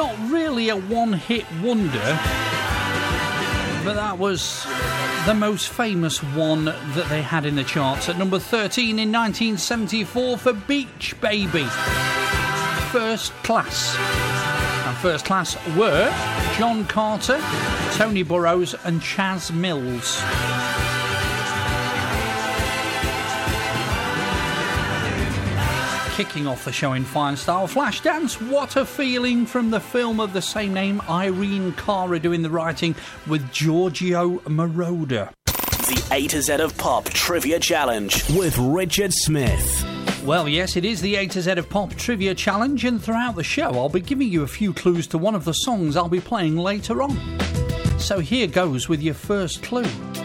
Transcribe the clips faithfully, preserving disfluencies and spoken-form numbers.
not really a one-hit wonder, but that was the most famous one that they had in the charts. At number thirteen in nineteen seventy-four for Beach Baby, First Class. And First Class were John Carter, Tony Burrows and Chas Mills. Kicking off the show in fine style, Flashdance, What a Feeling, from the film of the same name, Irene Cara doing the writing with Giorgio Moroder. The A to Z of Pop Trivia Challenge with Richard Smith. Well, yes, it is the A to Z of Pop Trivia Challenge, and throughout the show I'll be giving you a few clues to one of the songs I'll be playing later on. So here goes with your first clue.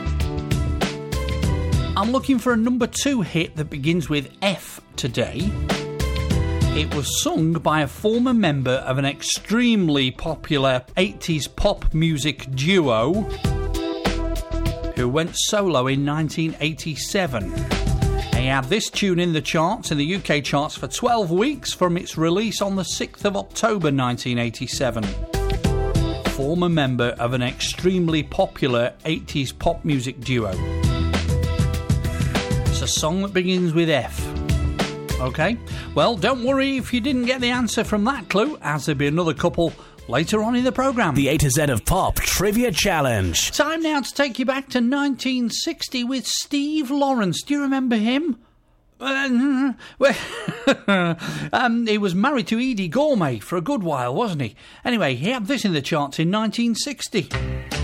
I'm looking for a number two hit that begins with F today. It was sung by a former member of an extremely popular eighties pop music duo who went solo in nineteen eighty-seven. They had this tune in the charts, in the U K charts, for twelve weeks from its release on the sixth of October nineteen eighty-seven. Former member of an extremely popular eighties pop music duo. It's a song that begins with F. OK, well, don't worry if you didn't get the answer from that clue, as there'll be another couple later on in the programme. The A to Z of Pop Trivia Challenge. Time now to take you back to nineteen sixty with Steve Lawrence. Do you remember him? Uh, well, um, he was married to Edie Gourmet for a good while, wasn't he? Anyway, he had this in the charts in nineteen sixty.